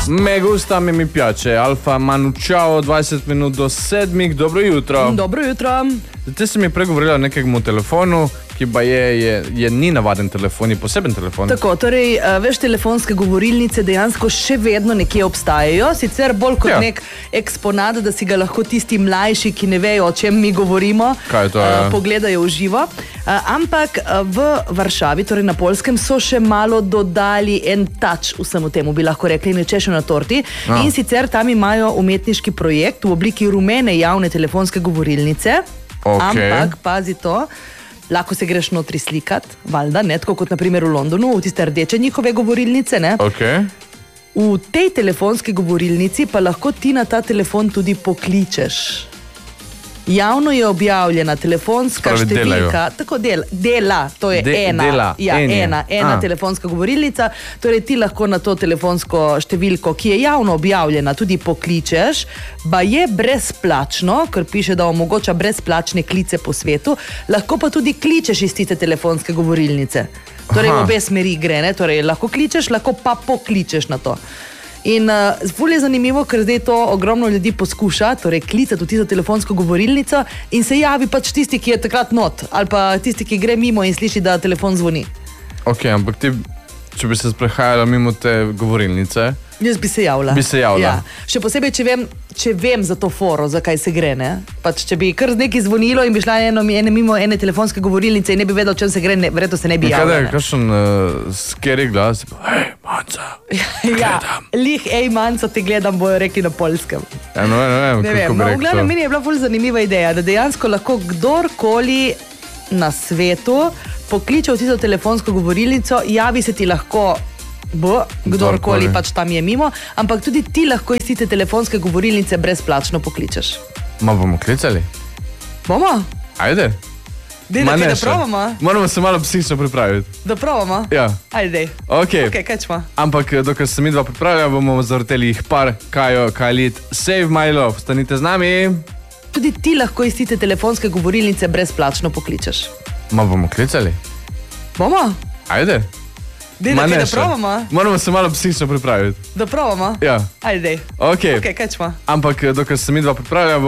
Me gusta, mi piace. Alfa Manu, čao, 20 minut do 7. Dobro jutro. Dobro jutro. Zdaj si mi pregovorila o nekem telefonu, ki pa je ni navaden telefon, je poseben telefon. Tako, torej, veš, telefonske govorilnice dejansko še vedno nekje obstajajo, sicer bolj kot nek eksponat, da si ga lahko tisti mlajši, ki ne vejo, o čem mi govorimo, pogledajo v živo. Ampak v Varšavi, torej na Poljskem, so še malo dodali en touch vsemu temu, bi lahko rekli, nečešo na torti. In sicer tam imajo umetniški projekt v obliki rumene javne telefonske govorilnice. Ampak, pazi to, lahko se greš notri slikat, valjda, ne, tako kot na primer v Londonu, v tiste rdeče njihove govorilnice, ne. V tej telefonski govorilnici pa lahko ti na ta telefon tudi pokličeš. Javno je objavljena telefonska številka, tako dela, to je ena telefonska govorilnica, torej ti lahko na to telefonsko številko, ki je javno objavljena, tudi pokličeš, ba je brezplačno, ker piše, da omogoča brezplačne klice po svetu, lahko pa tudi kličeš iz tiste telefonske govorilnice. Torej v obe smeri gre, ne, torej lahko kličeš, lahko pa pokličeš na to. In ful je zanimivo, ker zdaj to ogromno ljudi poskuša, torej klicati v tisto telefonsko govorilnico in se javi pač tisti, ki je takrat not, ali pa tisti, ki gre mimo in sliši, da telefon zvoni. Ok, ampak ti, če bi se sprehajala mimo te govorilnice... Jaz bi se javila. Bi se javila. Ja. Še posebej, če vem za to foro, za kaj se gre, ne? Pač, če bi kar nekaj zvonilo in bi šla mimo ene telefonske govorilnice in ne bi vedel, o čem se gre, verjetno se ne bi javila. Kaj je, kakšen scary glas? Hej, Manca, gledam. Hej, Manca, te gledam, bojo rekli na Poljskem. Ja, ne vem, kako bi rekel. V glavnem, meni je bila ful zanimiva ideja, da dejansko lahko kdorkoli na svetu pokliče v tisto telefonsko govorilnico, javi se ti lahko kdorkoli pač tam je mimo, ampak tudi ti lahko iz tiste telefonske govorilnice brezplačno pokličeš. Ma bomo klicali? Bomo? Ajde. Da probamo? Moramo se malo psihično pripraviti. Da probamo? Ja. Ajde. Ok, kaj ćemo? Ampak dokaj se mi dva pripravlja, bomo zavrteli jih par, Kajo, Kajlit, Save My Love, stanite z nami. Tudi ti lahko iz tiste telefonske govorilnice brezplačno pokličeš. Ma bomo klicali? Bomo? Ajde. Da probamo? Moramo se malo psihično pripraviti. Da probamo? Ja. Ajde. Ok, kaj ćemo? Ampak dokaj se mi dva pripravlja,